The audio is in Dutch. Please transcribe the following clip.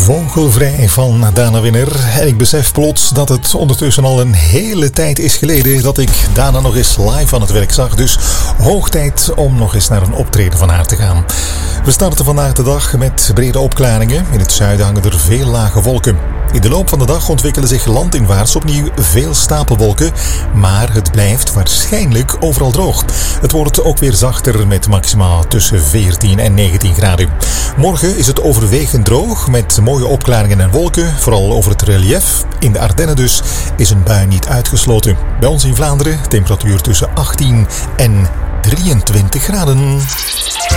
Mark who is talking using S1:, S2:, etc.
S1: Vogelvrij van Dana Winner. En ik besef plots dat het ondertussen al een hele tijd is geleden dat ik Dana nog eens live aan het werk zag. Dus hoog tijd om nog eens naar een optreden van haar te gaan. We starten vandaag de dag met brede opklaringen. In het zuiden hangen er veel lage wolken. In de loop van de dag ontwikkelen zich landinwaarts opnieuw veel stapelwolken, maar het blijft waarschijnlijk overal droog. Het wordt ook weer zachter met maxima tussen 14 en 19 graden. Morgen is het overwegend droog met mooie opklaringen en wolken, vooral over het relief. In de Ardennen dus is een bui niet uitgesloten. Bij ons in Vlaanderen temperatuur tussen 18 en 23 graden.